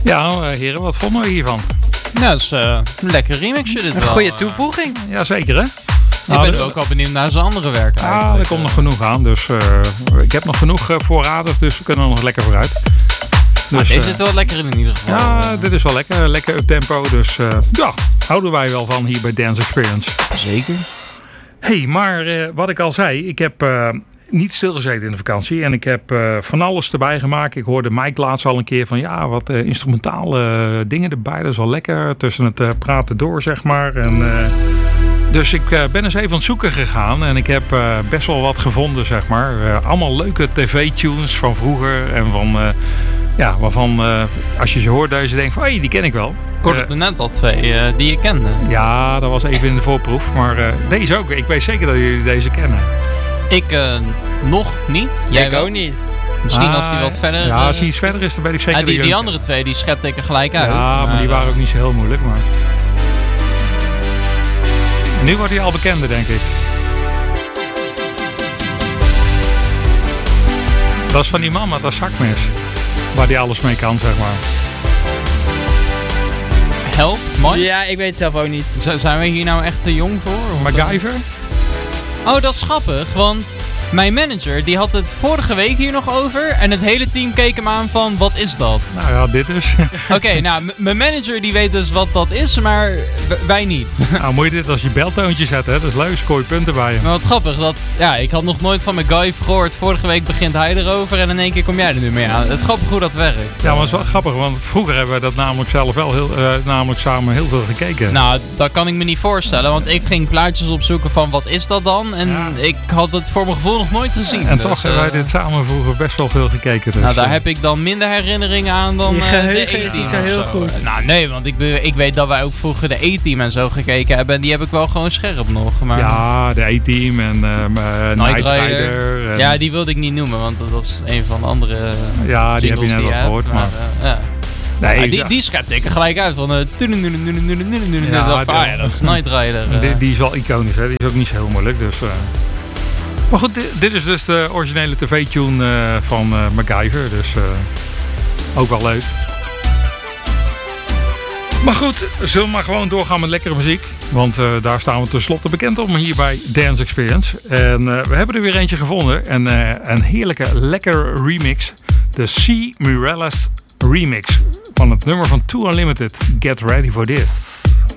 Ja, heren, wat vonden we hiervan? Nou, dat is een lekker remixje dit wel. Een goede toevoeging. Ja, zeker hè? Ik ben ook al benieuwd naar zijn andere werk. Ja, er komt nog genoeg aan. Dus ik heb nog genoeg voorradig, dus we kunnen nog lekker vooruit. Dus, deze zit wel lekker in ieder geval. Ja, dit is wel lekker. Lekker up-tempo. Dus ja, houden wij wel van hier bij Dance Experience. Zeker. Hey, maar wat ik al zei, ik heb niet stilgezeten in de vakantie. En ik heb van alles erbij gemaakt. Ik hoorde Mike laatst al een keer van ja, wat instrumentale dingen erbij. Dat is wel lekker. Tussen het praten door, zeg maar. En, dus ik ben eens even aan het zoeken gegaan. En ik heb best wel wat gevonden, zeg maar. Allemaal leuke tv-tunes van vroeger. En van, ja, waarvan als je ze hoort, dat je denkt van hé, die ken ik wel. Ik hoorde er net al 2 die je kende. Ja, dat was even in de voorproef. Maar deze ook. Ik weet zeker dat jullie deze kennen. Ik nog niet. Jij ook niet. Misschien als die wat verder... Ja, als die iets verder is, dan weet ik zeker dat die andere 2, die schepte ik er gelijk uit. Ja, maar die waren ook niet zo heel moeilijk. Maar... Nu wordt hij al bekender, denk ik. Dat is van die man met dat zakmes. Waar die alles mee kan, zeg maar. Help, man. Ja, ik weet het zelf ook niet. Zijn we hier nou echt te jong voor? MacGyver? Oh, dat is grappig, want mijn manager die had het vorige week hier nog over. En het hele team keek hem aan van, wat is dat? Nou ja, dit dus. Oké, nou, mijn manager die weet dus wat dat is, maar wij niet. Nou, moet je dit als je beltoontje zetten, hè? Dat is leuk, scoor je punten bij je. Maar wat grappig, ik had nog nooit van MacGyver gehoord. Vorige week begint hij erover en in één keer kom jij er nu mee aan. Het is grappig hoe dat werkt. Ja, maar het is wel grappig, want vroeger hebben we dat namelijk zelf wel namelijk samen heel veel gekeken. Nou, dat kan ik me niet voorstellen, want ik ging plaatjes opzoeken van wat is dat dan? En ik had het voor mijn gevoel nog nooit gezien. En toch hebben wij dit samen vroeger best wel veel gekeken. Dus, nou, daar heb ik dan minder herinneringen aan dan je geheugen de is niet zo heel goed. Nou, nee, want ik weet dat wij ook vroeger de A-Team en zo gekeken hebben. En die heb ik wel gewoon scherp nog. Maar... Ja, de A-Team en Night Rider. En... Ja, die wilde ik niet noemen, want dat is een van de andere ja, die heb je net al gehoord. Maar... ja. Nee, die schepte ik er gelijk uit van dat is Night Rider. Die is wel iconisch, hè? Die is ook niet zo heel moeilijk. Dus, maar goed, dit is dus de originele tv-tune van MacGyver. Dus ook wel leuk. Maar goed, zullen we maar gewoon doorgaan met lekkere muziek. Want daar staan we tenslotte bekend om hier bij Dance Experience. En we hebben er weer eentje gevonden. En een heerlijke, lekkere remix. De C. Morales remix. Van het nummer van Too Unlimited. Get ready for this.